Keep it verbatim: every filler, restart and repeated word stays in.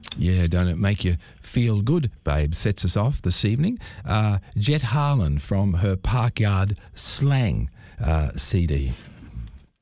Yeah, don't it make you feel good, babe? Sets us off this evening. Uh, Jet Harlan from her Parkyard Slang uh, C D.